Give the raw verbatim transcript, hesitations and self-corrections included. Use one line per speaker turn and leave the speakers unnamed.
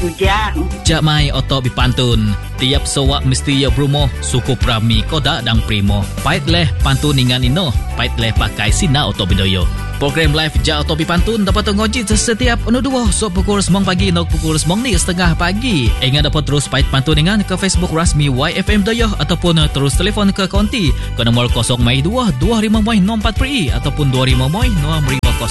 Ujang.
Jak mai oto bipantun. Tiap sowak mesti ya brumo suku prami koda dang primo. Pait leh pantun ingan ino. Pait leh pakai sina oto bidoyo. Program live jak oto bipantun dapat ngoji setiap anu dua so pukul sembilan pagi nok pukul sembilan ni setengah pagi. Ingat dapat terus pait pantun ingan ke Facebook rasmi Y F M Doyo ataupun terus telefon ke konti ke nomor kosong mai dua dua lima mai empat pri ataupun dua lima mai enam lima kosong.